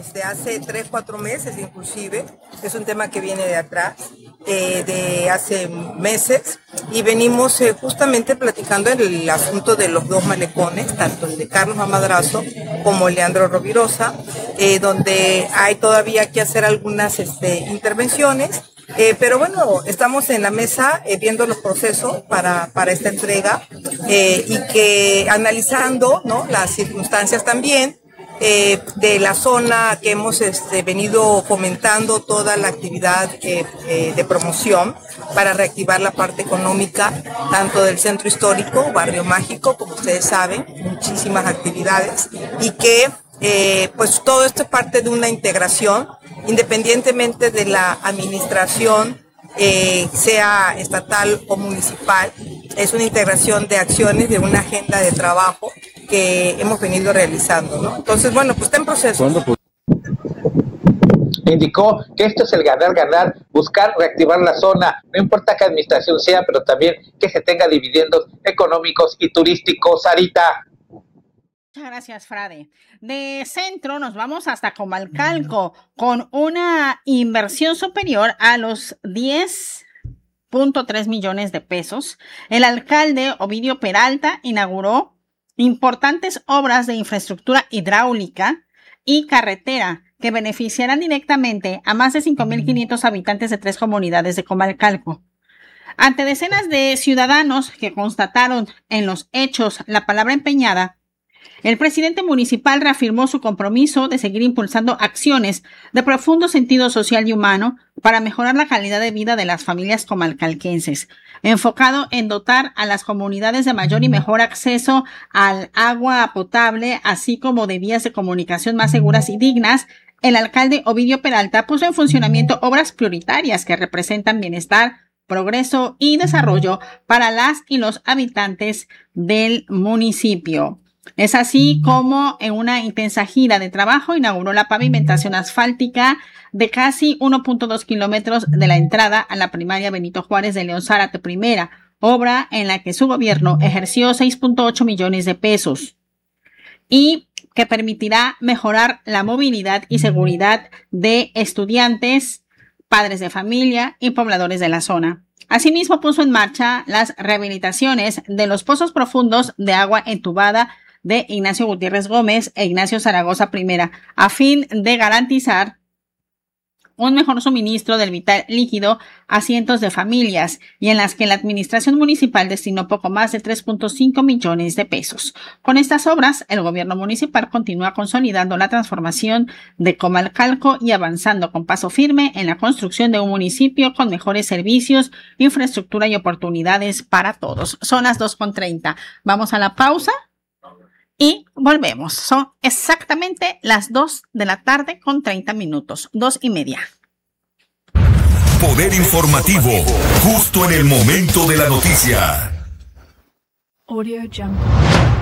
desde hace 3, 4 meses inclusive. Es un tema que viene de atrás, de hace meses, y venimos justamente platicando el asunto de los dos malecones, tanto el de Carlos Mamadrazo como el Leandro Rovirosa, donde hay todavía que hacer algunas intervenciones. Pero bueno, estamos en la mesa viendo los procesos para esta entrega y que analizando, ¿no?, las circunstancias también de la zona que hemos venido fomentando toda la actividad de promoción para reactivar la parte económica, tanto del centro histórico, Barrio Mágico, como ustedes saben, muchísimas actividades, y que pues todo esto es parte de una integración, independientemente de la administración, sea estatal o municipal. Es una integración de acciones, de una agenda de trabajo que hemos venido realizando, ¿no? Entonces, bueno, pues está en proceso. Indicó que esto es el ganar, buscar reactivar la zona, no importa qué administración sea, pero también que se tenga dividendos económicos y turísticos. Sarita. Muchas gracias, Frade. De centro nos vamos hasta Comalcalco con una inversión superior a los 10.3 millones de pesos. El alcalde Ovidio Peralta inauguró importantes obras de infraestructura hidráulica y carretera que beneficiarán directamente a más de 5.500 habitantes de 3 comunidades de Comalcalco. Ante decenas de ciudadanos que constataron en los hechos la palabra empeñada, el presidente municipal reafirmó su compromiso de seguir impulsando acciones de profundo sentido social y humano para mejorar la calidad de vida de las familias comalcalquenses, enfocado en dotar a las comunidades de mayor y mejor acceso al agua potable, así como de vías de comunicación más seguras y dignas. El alcalde Ovidio Peralta puso en funcionamiento obras prioritarias que representan bienestar, progreso y desarrollo para las y los habitantes del municipio. Es así como en una intensa gira de trabajo inauguró la pavimentación asfáltica de casi 1.2 kilómetros de la entrada a la primaria Benito Juárez de León Zárate I, obra en la que su gobierno ejerció 6.8 millones de pesos y que permitirá mejorar la movilidad y seguridad de estudiantes, padres de familia y pobladores de la zona. Asimismo, puso en marcha las rehabilitaciones de los pozos profundos de agua entubada de Ignacio Gutiérrez Gómez e Ignacio Zaragoza I, a fin de garantizar un mejor suministro del vital líquido a cientos de familias, y en las que la administración municipal destinó poco más de 3.5 millones de pesos. Con estas obras, el gobierno municipal continúa consolidando la transformación de Comalcalco y avanzando con paso firme en la construcción de un municipio con mejores servicios, infraestructura y oportunidades para todos. Son las 2:30. Vamos a la pausa y volvemos. Son exactamente las 2:30 p.m, 2:30. Poder informativo, justo en el momento de la noticia. Audio Jungle.